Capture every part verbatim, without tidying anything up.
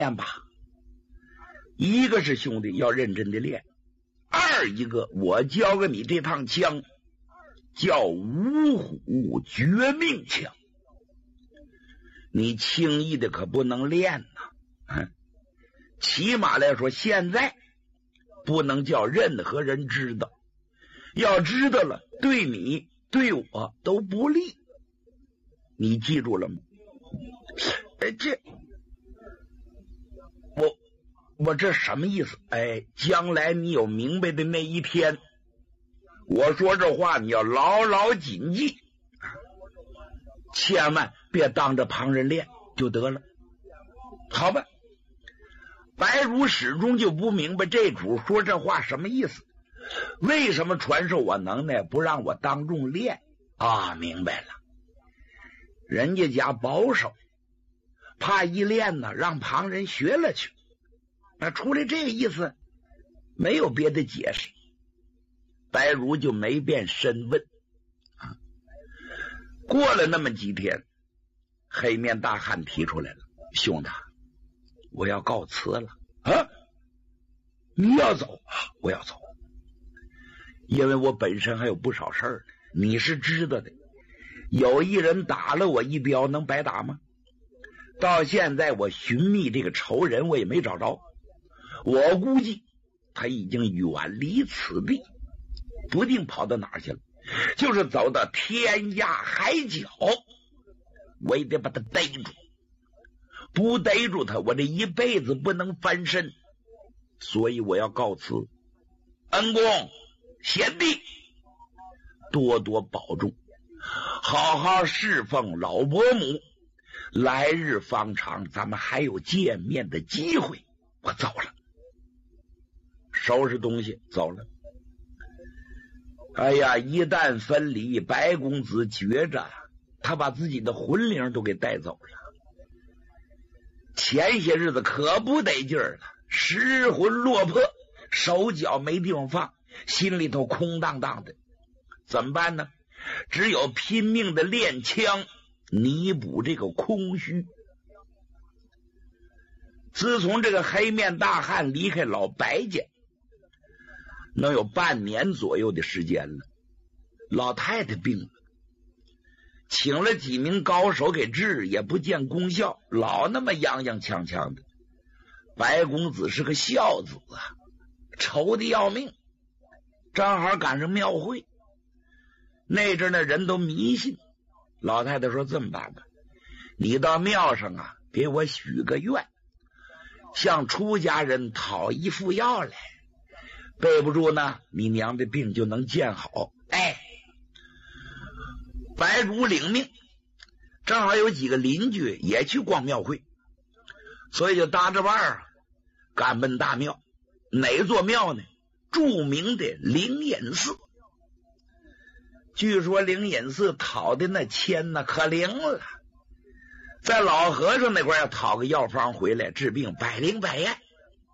练吧。一个是兄弟要认真的练，二一个我教给你这趟枪叫五虎绝命枪，你轻易的可不能练呐、啊。起码来说现在不能叫任何人知道，要知道了对你对我都不利，你记住了吗？哎，这我我这什么意思？哎，将来你有明白的那一天，我说这话你要牢牢谨记，千万别当着旁人练就得了，好吧？白如始终就不明白这主说这话什么意思，为什么传授我能耐不让我当众练啊？明白了，人家家保守，怕一练呢让旁人学了去，那出来这个意思，没有别的解释。白如就没便深问啊。过了那么几天，黑面大汉提出来了，兄弟，我要告辞了啊！你要走啊？我要走，因为我本身还有不少事儿，你是知道的。有一人打了我一镖，能白打吗？到现在我寻觅这个仇人，我也没找着。我估计他已经远离此地，不定跑到哪儿去了。就是走到天涯海角，我也得把他逮住。不逮住他，我这一辈子不能翻身，所以我要告辞。恩公贤弟，多多保重，好好侍奉老伯母，来日方长，咱们还有见面的机会。我走了，收拾东西走了。哎呀，一旦分离，白公子觉着他把自己的魂灵都给带走了。前些日子可不得劲儿了，失魂落魄，手脚没地方放，心里头空荡荡的，怎么办呢？只有拼命的练枪，弥补这个空虚。自从这个黑面大汉离开老白家，能有半年左右的时间了，老太太病了，请了几名高手给治，也不见功效，老那么洋洋强强的。白公子是个孝子啊，愁的要命。正好赶上庙会，那阵的人都迷信。老太太说这么办吧，你到庙上啊，给我许个愿，向出家人讨一副药来，备不住呢，你娘的病就能见好。哎，白如领命，正好有几个邻居也去逛庙会，所以就搭着腕儿赶奔大庙。哪座庙呢？著名的灵隐寺。据说灵隐寺讨的那签呢可灵了，在老和尚那块要讨个药方回来治病，百灵百验。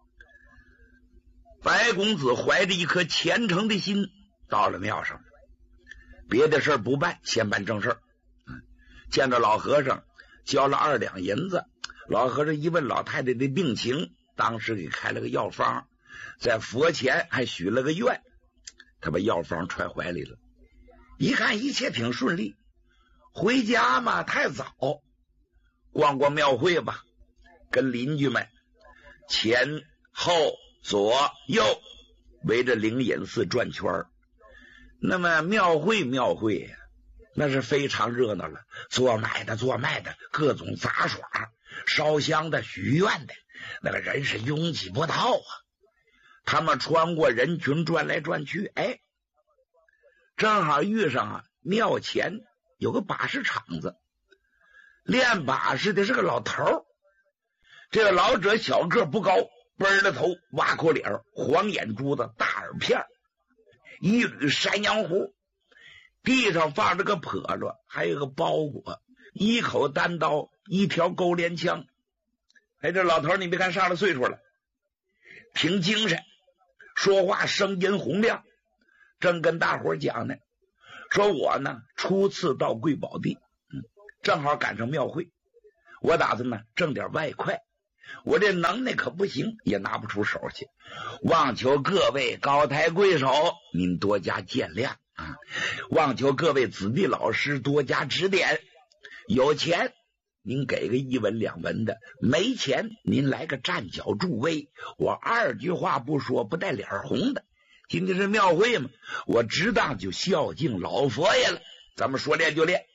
白公子怀着一颗虔诚的心到了庙上，别的事儿不办，先办正事儿。见着老和尚交了二两银子，老和尚一问老太太的病情，当时给开了个药方，在佛前还许了个愿，他把药方揣怀里了。一看一切挺顺利，回家嘛太早，逛逛庙会吧，跟邻居们前后左右围着灵隐寺转圈儿。那么庙会庙会呀，那是非常热闹了，做买的做卖的，各种杂耍，烧香的许愿的，那个人是拥挤不到啊。他们穿过人群转来转去，哎，正好遇上啊庙前有个把式场子，练把式的是个老头儿。这个老者小个不高，奔着头，挖口脸，黄眼珠子，大耳片，一缕山羊胡，地上放着个笸箩，还有个包裹，一口单刀，一条勾镰枪。哎，这老头你别看上了岁数了，挺精神，说话声音洪亮，正跟大伙讲呢，说我呢初次到贵宝地，嗯，正好赶上庙会，我打算呢挣点外快， 我这能耐可不行，也拿不出手去，望求各位高抬贵手，您多加见谅啊！望求各位子弟老师多加指点。有钱您给个一文两文的，没钱您来个站脚助威，我二句话不说不带脸红的。今天是庙会嘛，我值当就孝敬老佛爷了。咱们说练就练。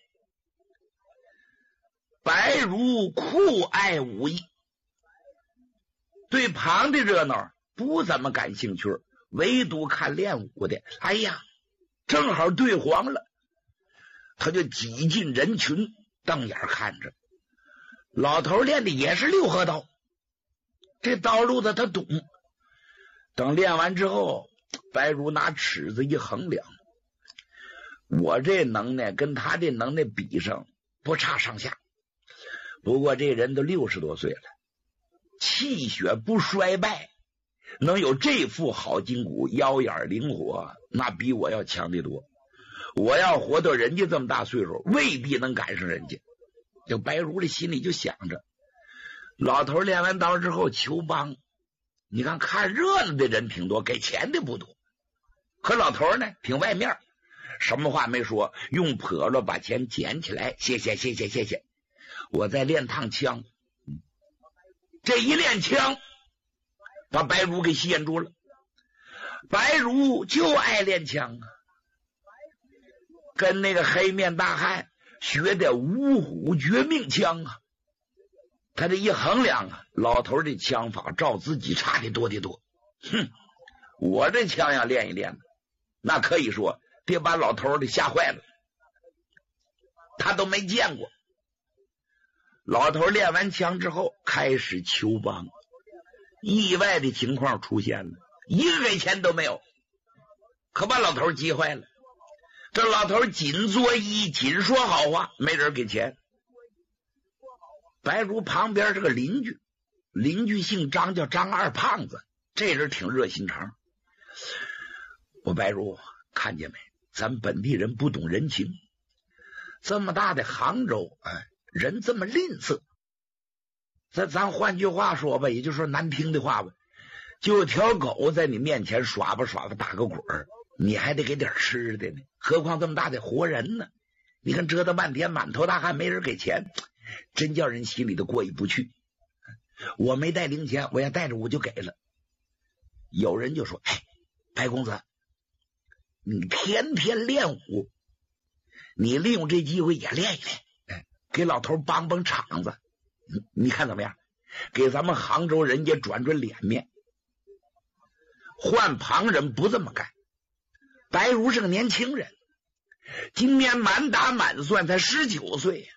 白如酷爱武艺，对旁的热闹不怎么感兴趣，唯独看练武的，哎呀，正好对黄了，他就挤进人群，瞪眼看着。老头练的也是六合刀，这刀路子他懂。等练完之后，白如拿尺子一衡量，我这能耐跟他这能耐比上不差上下。不过这人都六十多岁了，气血不衰败，能有这副好筋骨，腰眼灵活，那比我要强得多。我要活到人家这么大岁数，未必能赶上人家。这白如的心里就想着，老头练完刀之后求帮，你看看热闹的人挺多，给钱的不多。可老头呢，挺外面，什么话没说，用笸箩把钱捡起来，谢谢谢谢谢谢，我再练趟枪。这一练枪，把白如给吸引住了。白如就爱练枪啊，跟那个黑面大汉学的五虎绝命枪啊。他这一衡量啊，老头的枪法照自己差的多的多。哼，我这枪要练一练，那可以说得把老头的吓坏了，他都没见过。老头练完枪之后开始求帮，意外的情况出现了，一个给钱都没有，可把老头急坏了。这老头紧作揖，紧说好话，没人给钱。白如旁边这个邻居，邻居姓张，叫张二胖子，这人挺热心肠。我白如看见没，咱本地人不懂人情，这么大的杭州，哎，人这么吝啬。咱咱换句话说吧，也就是说难听的话吧，就条狗在你面前耍吧耍吧打个滚儿，你还得给点吃的呢，何况这么大的活人呢？你看折腾半天，满头大汗，没人给钱，真叫人心里都过意不去。我没带零钱，我要带着我就给了。有人就说，哎，白公子，你天天练武，你利用这机会也练一练，哎，给老头帮帮场子，你看怎么样？给咱们杭州人家转转脸面。换旁人不这么干。白如是个年轻人，今年满打满算才十九岁呀。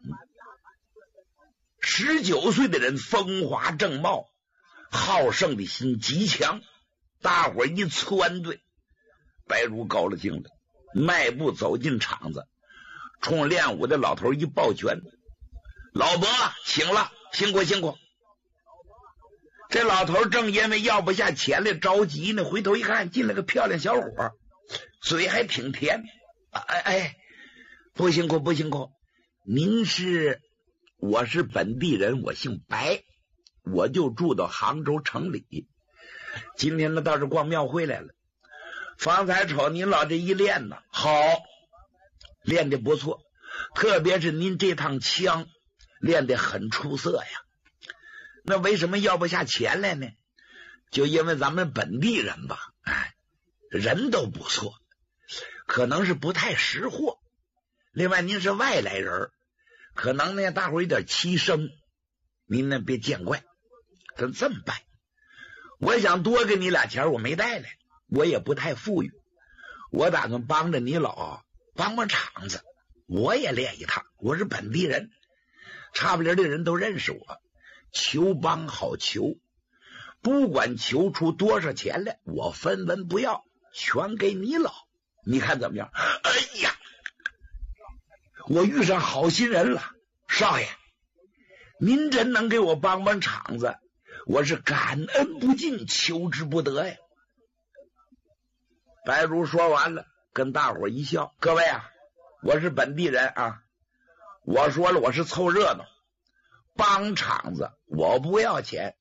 十九岁的人风华正茂，好胜的心极强，大伙一撺对，白如高了兴了，迈步走进场子，冲练武的老头一抱拳，老伯请了，辛苦辛苦。这老头正因为要不下钱来着急呢，回头一看进来个漂亮小伙，嘴还挺甜。哎哎，不辛苦不辛苦，您是？我是本地人，我姓白，我就住到杭州城里。今天呢倒是逛庙会来了，方才瞅您老这一练呢，好，练得不错，特别是您这趟枪练得很出色呀。那为什么要不下钱来呢？就因为咱们本地人吧，哎，人都不错，可能是不太识货。另外您是外来人，可能呢大伙有点欺生，您呢别见怪。咱这么办，我想多给你俩钱，我没带来，我也不太富裕，我打算帮着你老帮帮场子，我也练一趟，我是本地人，差不离的人都认识我，求帮好求，不管求出多少钱来，我分文不要，全给你老，你看怎么样？哎呀，我遇上好心人了，少爷，您真能给我帮帮场子，我是感恩不尽，求之不得呀。白如说完了，跟大伙一笑，各位啊，我是本地人啊，我说了我是凑热闹， 帮场子，我不要钱，